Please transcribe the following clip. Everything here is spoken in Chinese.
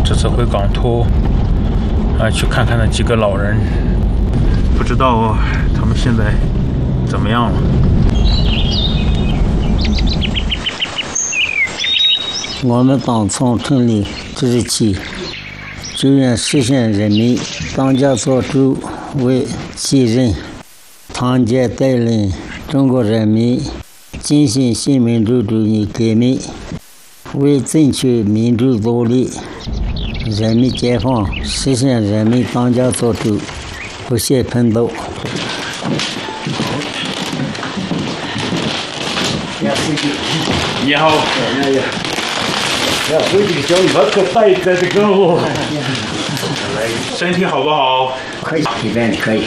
这次回港托去看看那几个老人，不知道他们现在怎么样了。 我们党从成立之日起，就愿实现人民当家作主为己任，团结带领中国人民进行新民主主义革命，为争取民主独立、人民解放，实现人民当家作主，不懈奋斗。 你好。 要回去叫你把可带在这个我。 身体好不好？ 可以，一般可以。